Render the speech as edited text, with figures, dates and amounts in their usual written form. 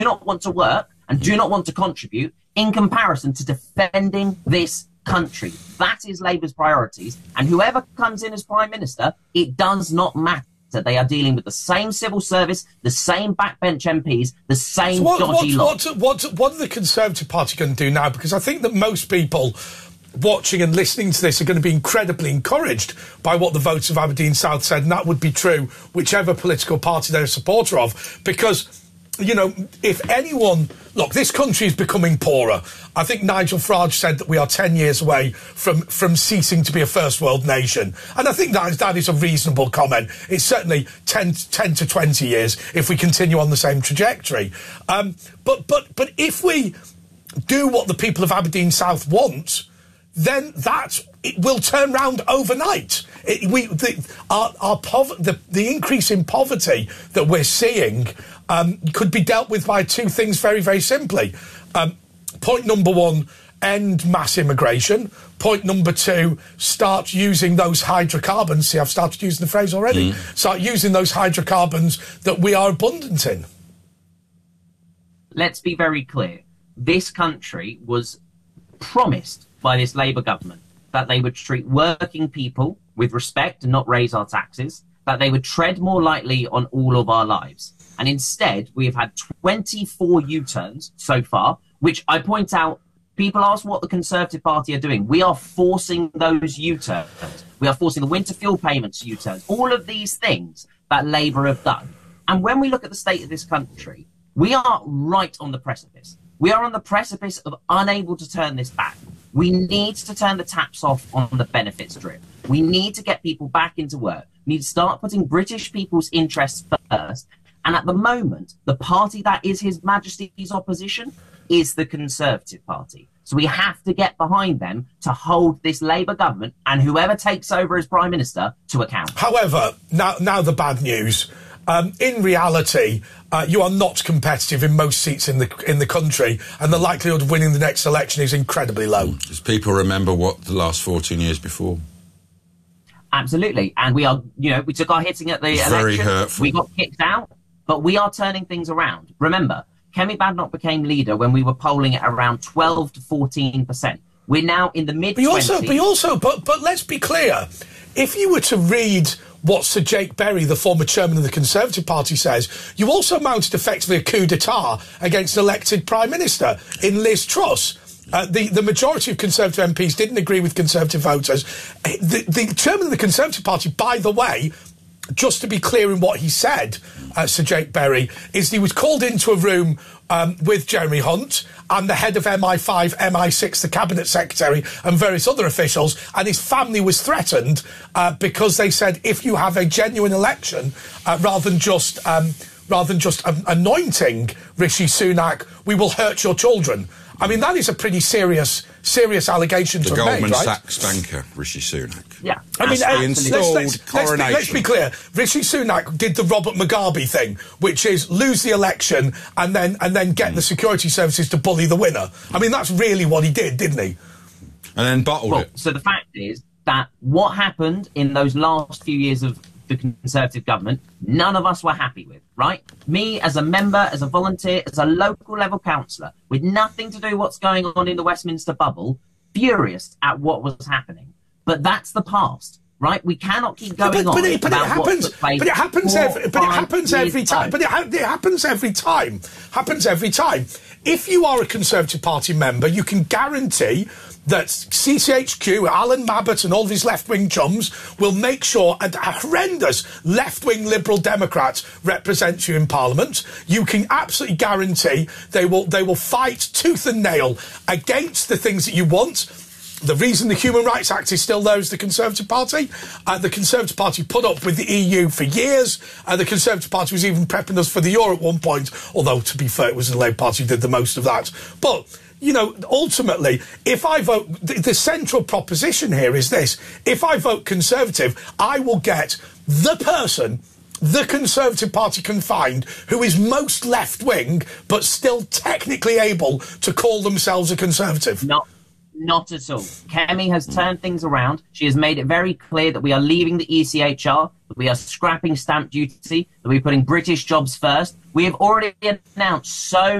not want to work and do not want to contribute in comparison to defending this country. That is Labour's priorities. And whoever comes in as Prime Minister, it does not matter. They are dealing with the same civil service, the same backbench MPs, the same dodgy lot. What are the Conservative Party going to do now? Because I think that most people watching and listening to this are going to be incredibly encouraged by what the voters of Aberdeen South said, and that would be true whichever political party they're a supporter of. Because, you know, if anyone... Look, this country is becoming poorer. I think Nigel Farage said that we are 10 years away from ceasing to be a first world nation. And I think that is a reasonable comment. It's certainly 10 to 20 years if we continue on the same trajectory. But if we do what the people of Aberdeen South want, then it will turn round overnight. The increase in poverty that we're seeing could be dealt with by two things very, very simply. Point number one, end mass immigration. Point number two, start using those hydrocarbons. See, I've started using the phrase already. Start using those hydrocarbons that we are abundant in. Let's be very clear. This country was promised by this Labour government that they would treat working people with respect and not raise our taxes, that they would tread more lightly on all of our lives. And instead, we have had 24 U-turns so far, which I point out, people ask what the Conservative Party are doing. We are forcing those U-turns. We are forcing the winter fuel payments U-turns, all of these things that Labour have done. And when we look at the state of this country, we are right on the precipice. We are on the precipice of unable to turn this back. We need to turn the taps off on the benefits drip. We need to get people back into work. We need to start putting British people's interests first. And at the moment, the party that is His Majesty's opposition is the Conservative Party. So we have to get behind them to hold this Labour government and whoever takes over as Prime Minister to account. However, now the bad news. In reality, you are not competitive in most seats in the country, and the likelihood of winning the next election is incredibly low. Does people remember what the last 14 years before? Absolutely. And we are, we took our hitting at the election. Very hurtful. We got kicked out, but we are turning things around. Remember, Kemi Badenoch became leader when we were polling at around 12 to 14%. We're now in the mid-20s. But let's be clear. If you were to read what Sir Jake Berry, the former chairman of the Conservative Party, says, you also mounted effectively a coup d'etat against an elected Prime Minister in Liz Truss. The majority of Conservative MPs didn't agree with Conservative voters. The chairman of the Conservative Party, by the way, just to be clear in what he said, Sir Jake Berry, is he was called into a room with Jeremy Hunt and the head of MI5, MI6, the Cabinet Secretary and various other officials, and his family was threatened because they said if you have a genuine election, rather than just anointing Rishi Sunak, we will hurt your children. I mean, that is a pretty serious allegation to make, right? The Goldman Sachs banker, Rishi Sunak. Yeah. I mean, let's be clear. Rishi Sunak did the Robert Mugabe thing, which is lose the election and then get the security services to bully the winner. I mean, that's really what he did, didn't he? And then bottled it. So the fact is that what happened in those last few years of the Conservative government, none of us were happy with, right? Me, as a member, as a volunteer, as a local level councillor, with nothing to do what's going on in the Westminster bubble, furious at what was happening. But that's the past, right? We cannot keep going on. It happens every time. If you are a Conservative Party member, you can guarantee that CCHQ, Alan Mabbott and all of his left-wing chums will make sure a horrendous left-wing Liberal Democrat represents you in Parliament. You can absolutely guarantee they will fight tooth and nail against the things that you want. The reason the Human Rights Act is still there is the Conservative Party. The Conservative Party put up with the EU for years. The Conservative Party was even prepping us for the euro at one point, although, to be fair, it was the Labour Party who did the most of that. But ultimately, if I vote, the central proposition here is this. If I vote Conservative, I will get the person the Conservative Party can find who is most left-wing, but still technically able to call themselves a Conservative. Not at all. Kemi has turned things around. She has made it very clear that we are leaving the ECHR, that we are scrapping stamp duty, that we're putting British jobs first. We have already announced so